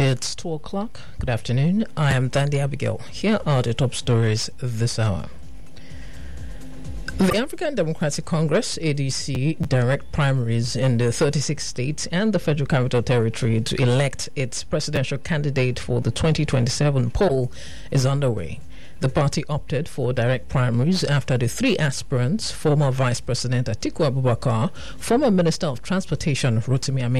It's 2 o'clock. Good afternoon. I am Dandy Abigail. Here are the top stories this hour. The African Democratic Congress, ADC, direct primaries in the 36 states and the Federal Capital Territory to elect its presidential candidate for the 2027 poll is underway. The party opted for direct primaries after the three aspirants, former Vice President Atiku Abubakar, former Minister of Transportation Rotimi